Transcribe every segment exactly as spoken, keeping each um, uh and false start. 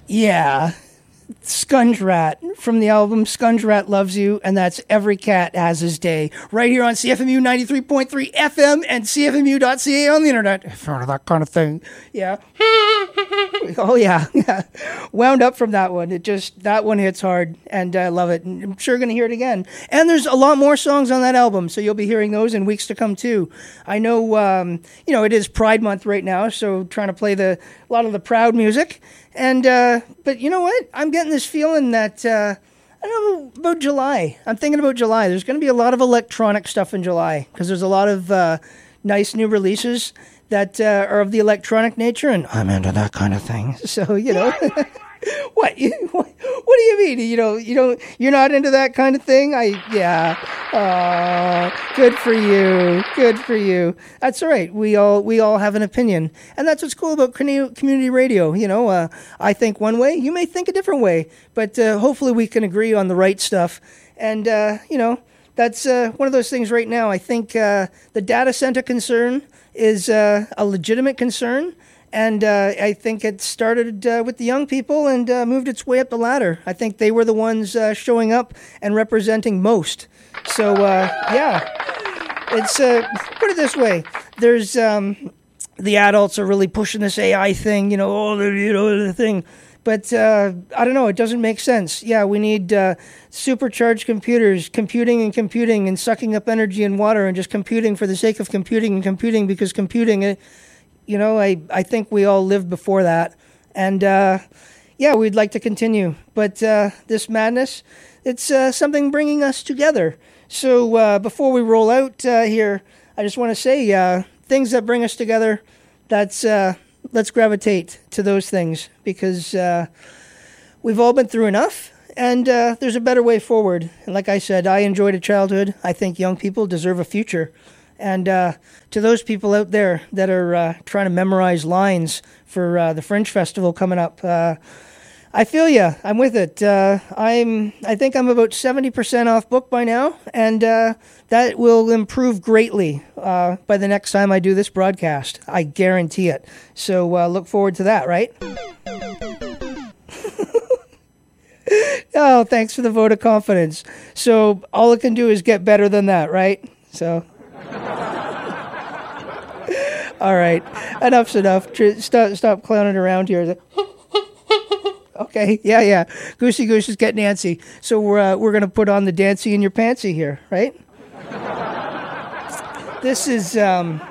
Yeah. Scunge Rat from the album Scunge Rat Loves You, and that's Every Cat Has His Day, right here on C F M U ninety-three point three F M and C F M U dot C A on the internet. If you're that kind of thing. Yeah. Oh, yeah. Yeah. Wound up from that one. It just, that one hits hard, and I love it. And I'm sure going to hear it again. And there's a lot more songs on that album, so you'll be hearing those in weeks to come, too. I know, um, you know, it is Pride Month right now, so trying to play the a lot of the Proud music. And, uh, but you know what? I'm getting this feeling that, uh, I don't know about July. I'm thinking about July. There's going to be a lot of electronic stuff in July because there's a lot of uh, nice new releases that uh, are of the electronic nature, and I'm into that kind of thing. So, you know, what, you, what? What do you mean? You know, you don't, you're not into that kind of thing? I, yeah. Oh, good for you. Good for you. That's all right. We all, we all have an opinion, and that's what's cool about community radio. You know, uh, I think one way, you may think a different way, but uh, hopefully we can agree on the right stuff. And uh, you know, that's uh, one of those things right now. I think uh, the data center concern is uh, a legitimate concern. And uh, I think it started uh, with the young people and uh, moved its way up the ladder. I think they were the ones uh, showing up and representing most. So, uh, yeah, it's uh, put it this way. There's um, the adults are really pushing this A I thing, you know, all the, you know, the thing. But uh, I don't know, it doesn't make sense. Yeah, we need uh, supercharged computers, computing and computing and sucking up energy and water and just computing for the sake of computing and computing because computing... Uh, You know, I, I think we all lived before that. And, uh, yeah, we'd like to continue. But uh, this madness, it's uh, something bringing us together. So uh, before we roll out uh, here, I just want to say uh, things that bring us together, that's uh, let's gravitate to those things. Because uh, we've all been through enough. And uh, there's a better way forward. And like I said, I enjoyed a childhood. I think young people deserve a future. And uh, to those people out there that are uh, trying to memorize lines for uh, the Fringe Festival coming up, uh, I feel ya. I'm with it. Uh, I'm. I think I'm about seventy percent off book by now, and uh, that will improve greatly uh, by the next time I do this broadcast. I guarantee it. So uh, look forward to that, right? Oh, thanks for the vote of confidence. So all it can do is get better than that, right? So... All right, enough's enough. Stop, stop clowning around here. Okay, yeah, yeah. Goosey Goose is getting antsy. So we're uh, we're gonna put on the Dancy in Your Pantsy here, right? This is um,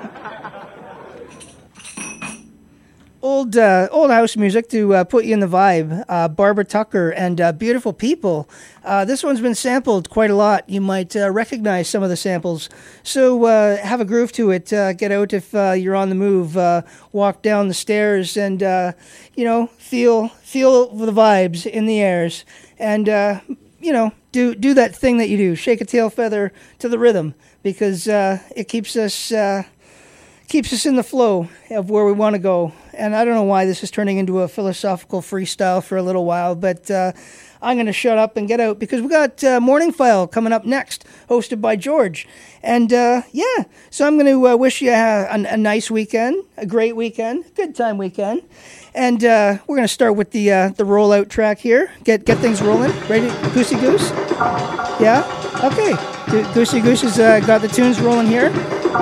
old uh, old house music to uh, put you in the vibe. Uh, Barbara Tucker and uh, Beautiful People. Uh, this one's been sampled quite a lot. You might uh, recognize some of the samples. So uh, have a groove to it. Uh, get out if uh, you're on the move. Uh, walk down the stairs and, uh, you know, feel feel the vibes in the airs. And, uh, you know, do do that thing that you do. Shake a tail feather to the rhythm because uh, it keeps us... Uh, keeps us in the flow of where we want to go. And I don't know why this is turning into a philosophical freestyle for a little while, but uh, I'm going to shut up and get out because we got uh, Morning File coming up next, hosted by George. And uh, yeah, so I'm going to uh, wish you a, a, a nice weekend, a great weekend, good time weekend. And uh, we're going to start with the uh, the rollout track here. Get get things rolling. Ready, Goosey Goose? Yeah? Okay. Go- Goosey Goose has uh, got the tunes rolling here.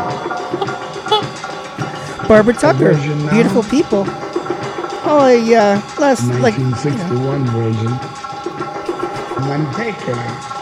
Barbara Tucker, Beautiful People. Oh, a uh, last like nineteen sixty-one you know. version. One taker.